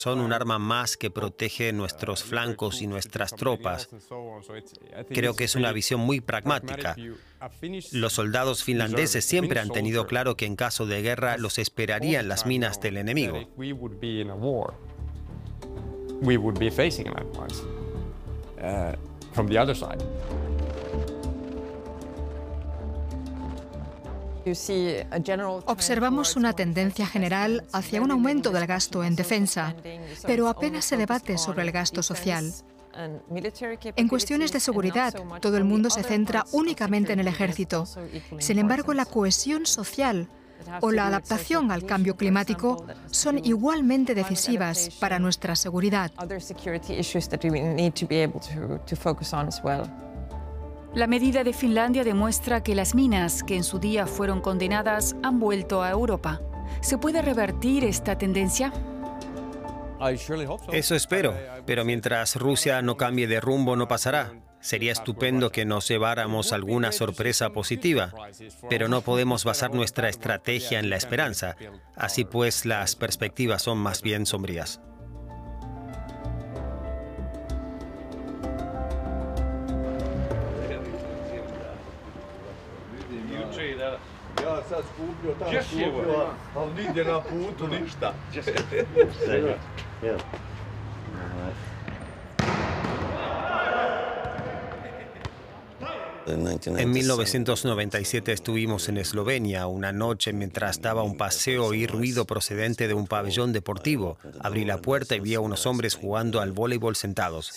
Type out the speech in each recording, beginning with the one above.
Son un arma más que protege nuestros flancos y nuestras tropas. Creo que es una visión muy pragmática. Los soldados finlandeses siempre han tenido claro que en caso de guerra los esperarían las minas del enemigo. Observamos una tendencia general hacia un aumento del gasto en defensa, pero apenas se debate sobre el gasto social. En cuestiones de seguridad, todo el mundo se centra únicamente en el ejército. Sin embargo, la cohesión social o la adaptación al cambio climático son igualmente decisivas para nuestra seguridad. La medida de Finlandia demuestra que las minas que en su día fueron condenadas han vuelto a Europa. ¿Se puede revertir esta tendencia? Eso espero, pero mientras Rusia no cambie de rumbo no pasará. Sería estupendo que nos lleváramos alguna sorpresa positiva, pero no podemos basar nuestra estrategia en la esperanza. Así pues, las perspectivas son más bien sombrías. En 1997 estuvimos en Eslovenia una noche mientras daba un paseo, oí ruido procedente de un pabellón deportivo. Abrí la puerta y vi a unos hombres jugando al voleibol sentados.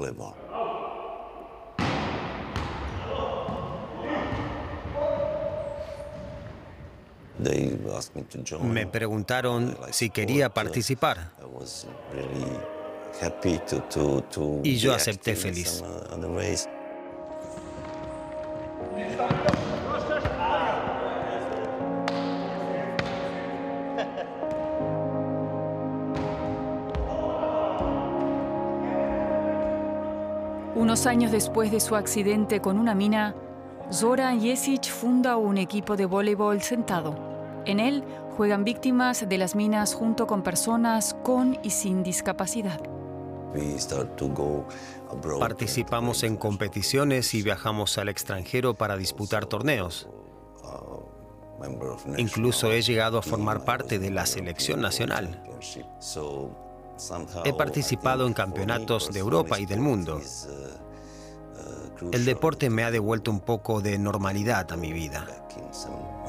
Me preguntaron si quería participar y yo acepté feliz. Unos años después de su accidente con una mina, Zoran Jesic funda un equipo de voleibol sentado. En él juegan víctimas de las minas junto con personas con y sin discapacidad. Participamos en competiciones y viajamos al extranjero para disputar torneos. Incluso he llegado a formar parte de la selección nacional. He participado en campeonatos de Europa y del mundo. El deporte me ha devuelto un poco de normalidad a mi vida.